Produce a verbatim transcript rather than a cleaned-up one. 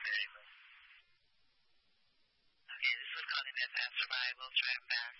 Okay, this was calling as answer by. We'll try him back.